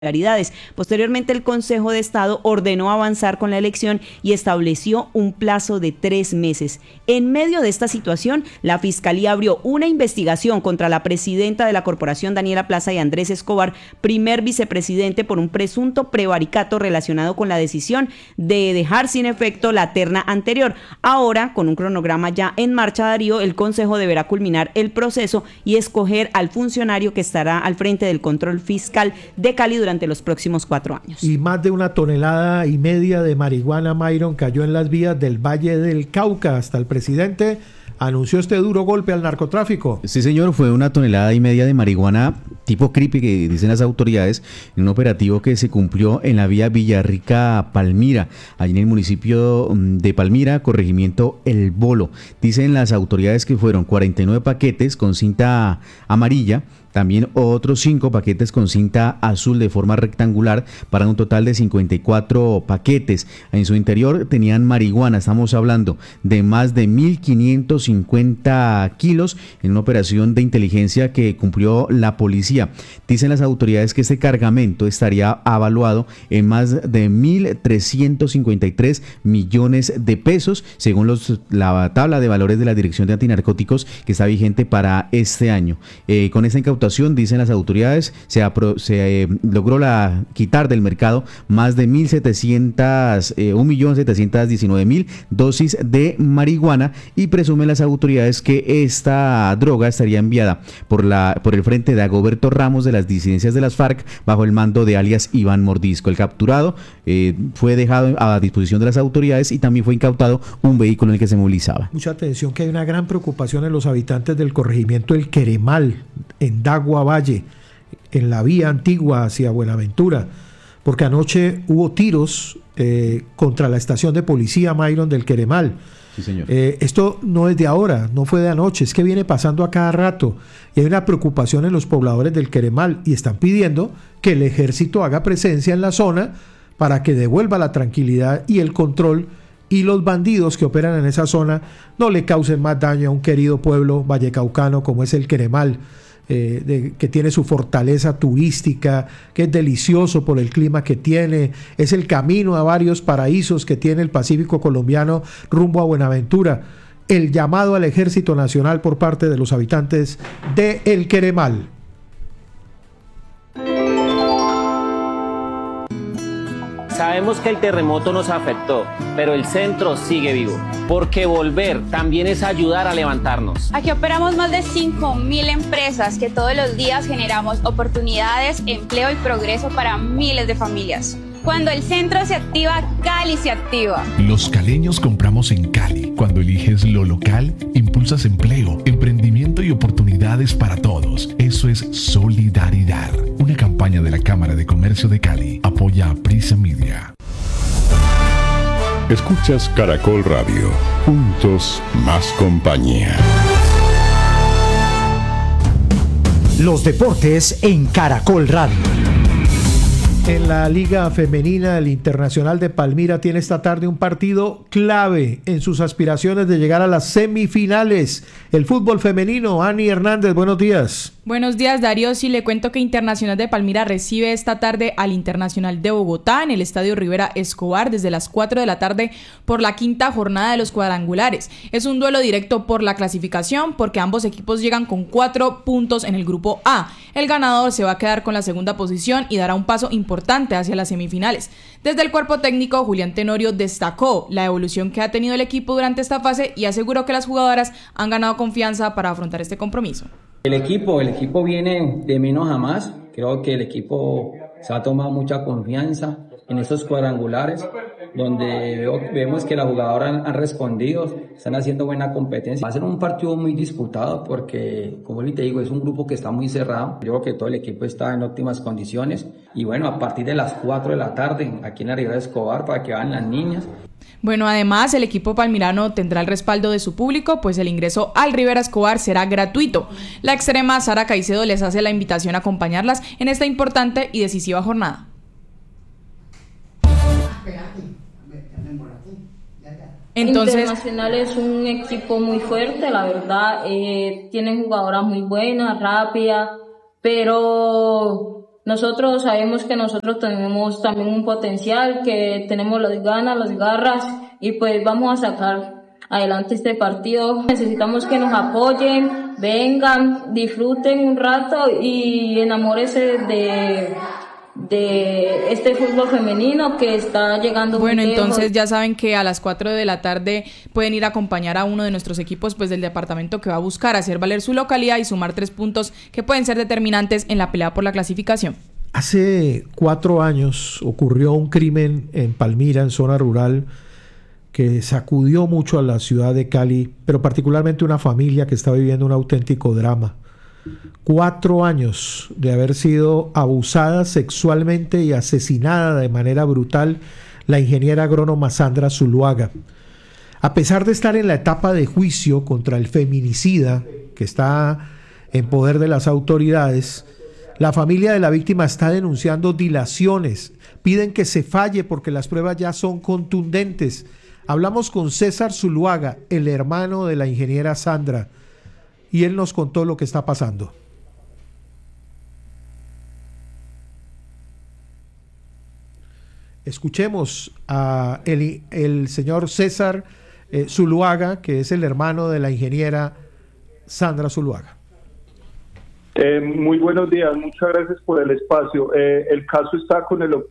irregularidades. Posteriormente, el Consejo de Estado ordenó avanzar con la elección y estableció un plazo de 3 meses. En medio de esta situación, la Fiscalía abrió una investigación contra la presidenta de la corporación, Daniela Plaza, y Andrés Escobar, primer vicepresidente, por un presunto prevaricato relacionado con la decisión de dejar sin efecto la terna anterior. Ahora, con un cronograma ya en marcha, Darío, el Consejo deberá culminar el proceso y escoger al funcionario que estará al frente del control fiscal de Cali durante los próximos 4 años. Y más de 1,5 toneladas de marihuana, Myron, cayó en las vías del Valle del Cauca. Hasta el presidente anunció este duro golpe al narcotráfico. Sí, señor, fue 1,5 toneladas de marihuana tipo creepy, que dicen las autoridades, en un operativo que se cumplió en la vía Villarrica-Palmira, allí en el municipio de Palmira, corregimiento El Bolo. Dicen las autoridades que fueron 49 paquetes con cinta amarilla, también otros 5 paquetes con cinta azul de forma rectangular, para un total de 54 paquetes. En su interior tenían marihuana, estamos hablando de más de 1.550 kilos, en una operación de inteligencia que cumplió la policía. Dicen las autoridades que este cargamento estaría avaluado en más de 1.353 millones de pesos, según la tabla de valores de la Dirección de Antinarcóticos, que está vigente para este año. Con esta incautación, dicen las autoridades, se logró quitar del mercado más de 1.719.000 dosis de marihuana, y presumen las autoridades que esta droga estaría enviada por el Frente de Dagoberto Ramos de las disidencias de las FARC, bajo el mando de alias Iván Mordisco. El capturado fue dejado a disposición de las autoridades, y también fue incautado un vehículo en el que se movilizaba. Mucha atención, que hay una gran preocupación en los habitantes del corregimiento El Queremal, en Dagua Valle, en la vía antigua hacia Buenaventura, porque anoche hubo tiros contra la estación de policía, Myron, del Queremal. Sí, señor. Esto no es de ahora, no fue de anoche, es que viene pasando a cada rato, y hay una preocupación en los pobladores del Queremal, y están pidiendo que el ejército haga presencia en la zona para que devuelva la tranquilidad y el control, y los bandidos que operan en esa zona no le causen más daño a un querido pueblo vallecaucano como es el Queremal, que tiene su fortaleza turística, que es delicioso por el clima que tiene, es el camino a varios paraísos que tiene el Pacífico colombiano rumbo a Buenaventura. El llamado al Ejército Nacional por parte de los habitantes de El Queremal. Sabemos que el terremoto nos afectó, pero el centro sigue vivo, porque volver también es ayudar a levantarnos. Aquí operamos más de 5.000 empresas que todos los días generamos oportunidades, empleo y progreso para miles de familias. Cuando el centro se activa, Cali se activa. Los caleños compramos en Cali. Cuando eliges lo local, impulsas empleo, emprendimiento y oportunidades para todos. Eso es solidaridad. Una campaña de la Cámara de Comercio de Cali. Apoya a Prisa Media. Escuchas Caracol Radio. Juntos más compañía. Los deportes en Caracol Radio. En la Liga Femenina, el Internacional de Palmira tiene esta tarde un partido clave en sus aspiraciones de llegar a las semifinales. El fútbol femenino, Ani Hernández, buenos días. Buenos días, Darío. Sí, le cuento que Internacional de Palmira recibe esta tarde al Internacional de Bogotá en el Estadio Rivera Escobar desde las 4 de la tarde por la 5ª jornada de los cuadrangulares. Es un duelo directo por la clasificación, porque ambos equipos llegan con 4 puntos en el grupo A. El ganador se va a quedar con la segunda posición y dará un paso importante hacia las semifinales. Desde el cuerpo técnico, Julián Tenorio destacó la evolución que ha tenido el equipo durante esta fase y aseguró que las jugadoras han ganado confianza para afrontar este compromiso. El equipo viene de menos a más. Creo que el equipo se ha tomado mucha confianza en estos cuadrangulares, donde vemos que las jugadoras han respondido, están haciendo buena competencia. Va a ser un partido muy disputado porque, como te digo, es un grupo que está muy cerrado. Yo creo que todo el equipo está en óptimas condiciones. Y bueno, a partir de las 4 de la tarde, aquí en la Rivera Escobar, para que vayan las niñas. Bueno, además el equipo palmirano tendrá el respaldo de su público, pues el ingreso al Rivera Escobar será gratuito. La extrema Sara Caicedo les hace la invitación a acompañarlas en esta importante y decisiva jornada. Entonces, Internacional es un equipo muy fuerte, la verdad, tienen jugadoras muy buenas, rápidas, pero nosotros sabemos que nosotros tenemos también un potencial, que tenemos las ganas, las garras y pues vamos a sacar adelante este partido. Necesitamos que nos apoyen, vengan, disfruten un rato y enamórense de este fútbol femenino que está llegando muy lejos. Entonces ya saben que a las 4 de la tarde pueden ir a acompañar a uno de nuestros equipos pues del departamento, que va a buscar hacer valer su localidad y sumar 3 puntos que pueden ser determinantes en la pelea por la clasificación. Hace 4 años ocurrió un crimen en Palmira, en zona rural, que sacudió mucho a la ciudad de Cali, pero particularmente una familia que está viviendo un auténtico drama. 4 años de haber sido abusada sexualmente y asesinada de manera brutal la ingeniera agrónoma Sandra Zuluaga. A pesar de estar en la etapa de juicio contra el feminicida que está en poder de las autoridades, la familia de la víctima está denunciando dilaciones, piden que se falle porque las pruebas ya son contundentes. Hablamos con César Zuluaga, el hermano de la ingeniera Sandra, y él nos contó lo que está pasando. Escuchemos a el señor César Zuluaga, que es el hermano de la ingeniera Sandra Zuluaga. Muy buenos días, muchas gracias por el espacio. El caso está con el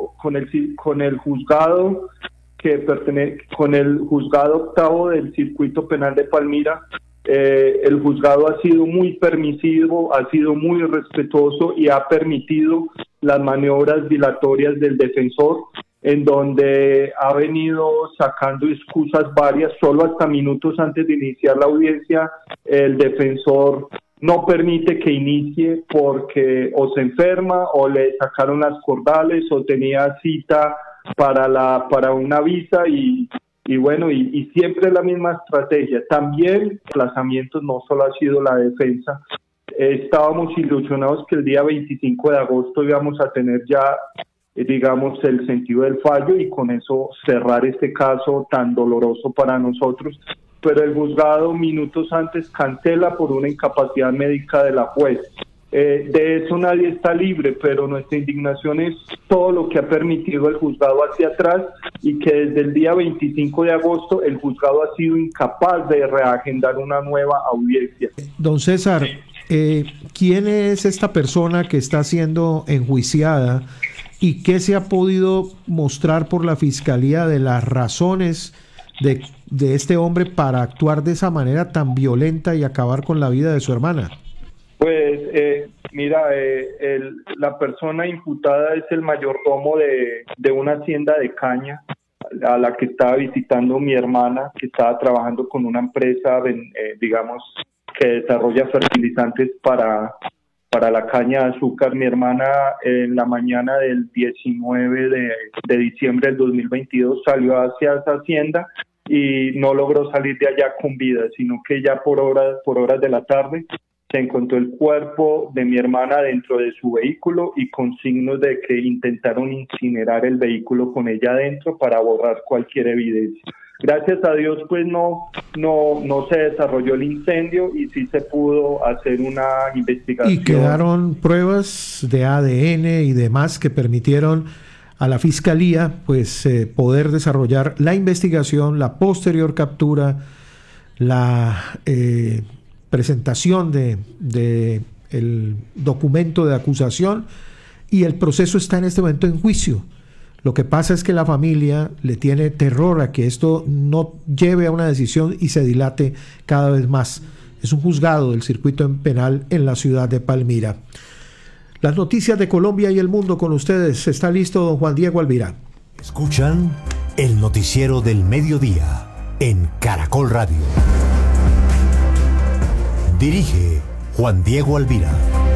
juzgado que pertenece, con el juzgado octavo del circuito penal de Palmira. El juzgado ha sido muy permisivo, ha sido muy respetuoso y ha permitido las maniobras dilatorias del defensor, en donde ha venido sacando excusas varias. Solo hasta minutos antes de iniciar la audiencia, el defensor no permite que inicie porque o se enferma o le sacaron las cordales o tenía cita para una visa y siempre la misma estrategia. También desplazamientos, no solo ha sido la defensa. Estábamos ilusionados que el día 25 de agosto íbamos a tener ya, el sentido del fallo y con eso cerrar este caso tan doloroso para nosotros. Pero el juzgado minutos antes cancela por una incapacidad médica de la juez. De eso nadie está libre, pero nuestra indignación es todo lo que ha permitido el juzgado hacia atrás y que desde el día 25 de agosto el juzgado ha sido incapaz de reagendar una nueva audiencia. Don César, ¿quién es esta persona que está siendo enjuiciada y qué se ha podido mostrar por la Fiscalía de las razones de este hombre para actuar de esa manera tan violenta y acabar con la vida de su hermana? Pues la persona imputada es el mayordomo de una hacienda de caña a la que estaba visitando mi hermana, que estaba trabajando con una empresa, que desarrolla fertilizantes para la caña de azúcar. Mi hermana en la mañana del 19 de diciembre del 2022 salió hacia esa hacienda y no logró salir de allá con vida, sino que ya por horas de la tarde se encontró el cuerpo de mi hermana dentro de su vehículo y con signos de que intentaron incinerar el vehículo con ella adentro para borrar cualquier evidencia. Gracias a Dios, pues no se desarrolló el incendio y sí se pudo hacer una investigación. Y quedaron pruebas de ADN y demás que permitieron a la Fiscalía pues poder desarrollar la investigación, la posterior captura, la presentación de el documento de acusación, y el proceso está en este momento en juicio. Lo que pasa es que la familia le tiene terror a que esto no lleve a una decisión y se dilate cada vez más. Es un juzgado del circuito penal en la ciudad de Palmira. Las noticias de Colombia y el mundo con ustedes. Está listo don Juan Diego Alvira. Escuchan el noticiero del mediodía en Caracol Radio. Dirige Juan Diego Alvira.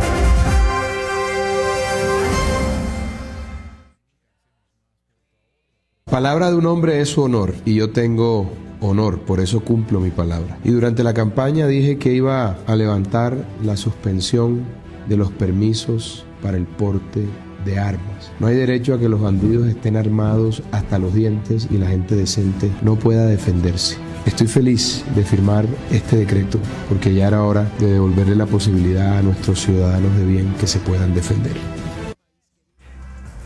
Palabra de un hombre es su honor, y yo tengo honor, por eso cumplo mi palabra. Y durante la campaña dije que iba a levantar la suspensión de los permisos para el porte de armas. No hay derecho a que los bandidos estén armados hasta los dientes y la gente decente no pueda defenderse. Estoy feliz de firmar este decreto porque ya era hora de devolverle la posibilidad a nuestros ciudadanos de bien que se puedan defender.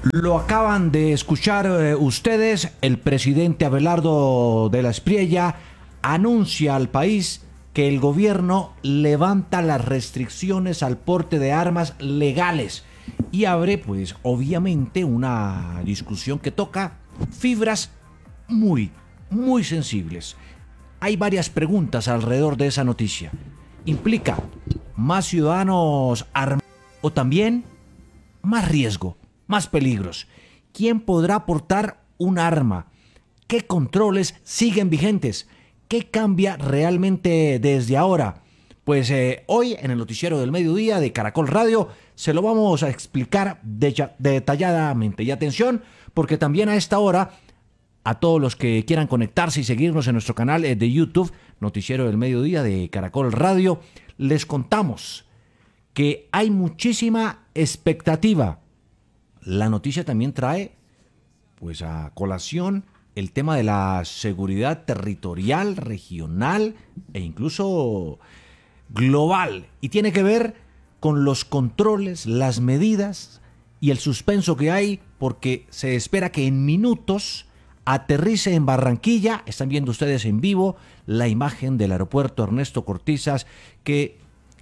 Lo acaban de escuchar ustedes. El presidente Abelardo de la Espriella anuncia al país que el gobierno levanta las restricciones al porte de armas legales y abre, pues, obviamente una discusión que toca fibras muy sensibles. Hay varias preguntas alrededor de esa noticia. ¿Implica más ciudadanos armados o también más riesgo, más peligros? ¿Quién podrá portar un arma? ¿Qué controles siguen vigentes? ¿Qué cambia realmente desde ahora? Pues hoy en el noticiero del mediodía de Caracol Radio se lo vamos a explicar detalladamente. Y atención, porque también a esta hora, a todos los que quieran conectarse y seguirnos en nuestro canal de YouTube, Noticiero del Mediodía de Caracol Radio, les contamos que hay muchísima expectativa. La noticia también trae, pues, a colación el tema de la seguridad territorial, regional e incluso global. Y tiene que ver con los controles, las medidas y el suspenso que hay, porque se espera que en minutos aterrice en Barranquilla. Están viendo ustedes en vivo la imagen del aeropuerto Ernesto Cortizos que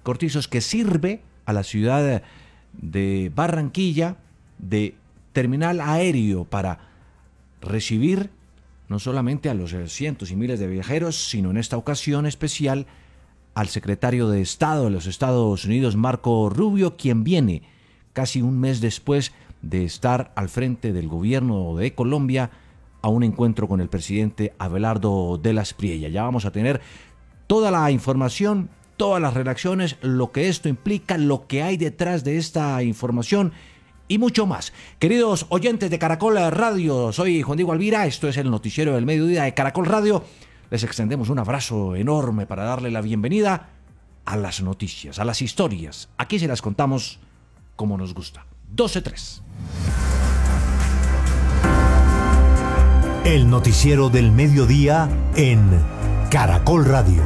sirve a la ciudad de Barranquilla de terminal aéreo para recibir no solamente a los cientos y miles de viajeros, sino en esta ocasión especial al secretario de Estado de los Estados Unidos, Marco Rubio, quien viene casi un mes después de estar al frente del gobierno de Colombia a un encuentro con el presidente Abelardo de la Espriella. Ya vamos a tener toda la información, todas las reacciones, lo que esto implica, lo que hay detrás de esta información y mucho más. Queridos oyentes de Caracol Radio, soy Juan Diego Alvira, esto es el Noticiero del Mediodía de Caracol Radio. Les extendemos un abrazo enorme para darle la bienvenida a las noticias, a las historias. Aquí se las contamos como nos gusta. 12:03. El Noticiero del Mediodía en Caracol Radio.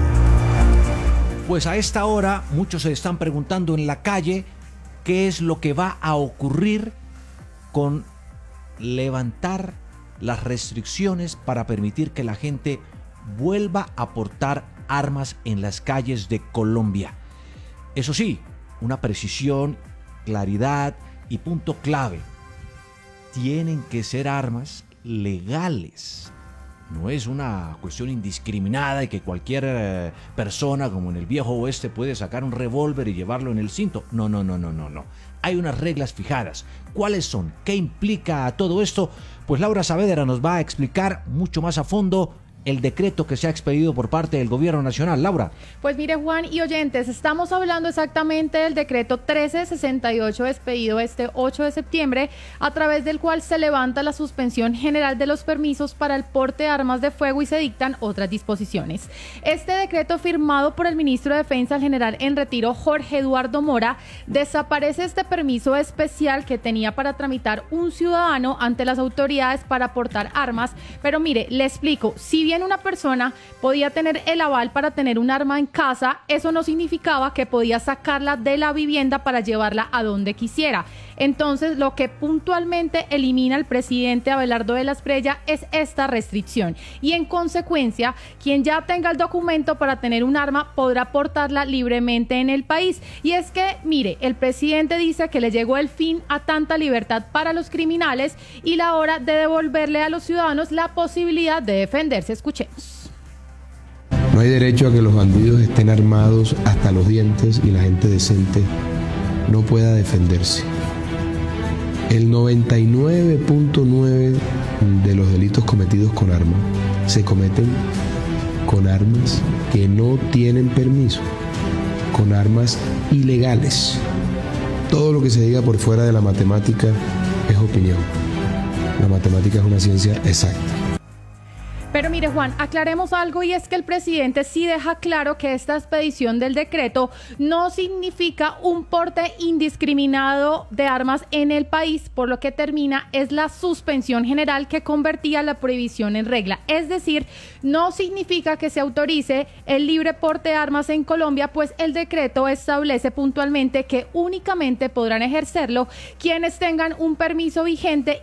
Pues a esta hora muchos se están preguntando en la calle qué es lo que va a ocurrir con levantar las restricciones para permitir que la gente vuelva a portar armas en las calles de Colombia. Eso sí, una precisión, claridad y punto clave. Tienen que ser armas legales. No es una cuestión indiscriminada y que cualquier persona, como en el viejo oeste, puede sacar un revólver y llevarlo en el cinto. No. Hay unas reglas fijadas. ¿Cuáles son? ¿Qué implica todo esto? Pues Laura Saavedra nos va a explicar mucho más a fondo el decreto que se ha expedido por parte del Gobierno Nacional. Laura. Pues mire, Juan y oyentes, estamos hablando exactamente del decreto 1368 expedido este 8 de septiembre, a través del cual se levanta la suspensión general de los permisos para el porte de armas de fuego y se dictan otras disposiciones. Este decreto, firmado por el ministro de Defensa, el general en retiro Jorge Eduardo Mora, desaparece este permiso especial que tenía para tramitar un ciudadano ante las autoridades para portar armas. Pero mire, le explico, si bien una persona podía tener el aval para tener un arma en casa, eso no significaba que podía sacarla de la vivienda para llevarla a donde quisiera. Entonces, lo que puntualmente elimina el presidente Abelardo de la Espriella es esta restricción. Y en consecuencia, quien ya tenga el documento para tener un arma podrá portarla libremente en el país. Y es que, mire, el presidente dice que le llegó el fin a tanta libertad para los criminales y la hora de devolverle a los ciudadanos la posibilidad de defenderse. Escuchemos. No hay derecho a que los bandidos estén armados hasta los dientes y la gente decente no pueda defenderse. El 99.9 de los delitos cometidos con arma se cometen con armas que no tienen permiso, con armas ilegales. Todo lo que se diga por fuera de la matemática es opinión. La matemática es una ciencia exacta. Pero mire, Juan, aclaremos algo, y es que el presidente sí deja claro que esta expedición del decreto no significa un porte indiscriminado de armas en el país, por lo que termina es la suspensión general que convertía la prohibición en regla. Es decir, no significa que se autorice el libre porte de armas en Colombia, pues el decreto establece puntualmente que únicamente podrán ejercerlo quienes tengan un permiso vigente